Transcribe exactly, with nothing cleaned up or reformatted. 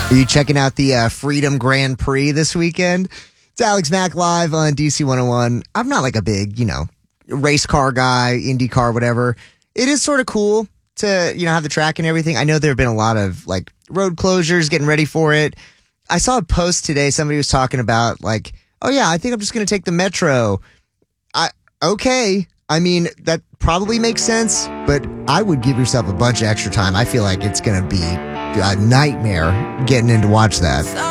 Are you checking out the uh, Freedom Grand Prix this weekend? It's Alex Mack live on D C one oh one. I'm not like a big, you know, race car guy, Indy car, whatever. It is sort of cool to, you know, have the track and everything. I know there have been a lot of like road closures, getting ready for it. I saw a post today. Somebody was talking about like, oh yeah, I think I'm just going to take the Metro. I okay. I mean, that probably makes sense, but I would give yourself a bunch of extra time. I feel like it's going to be a nightmare getting in to watch that.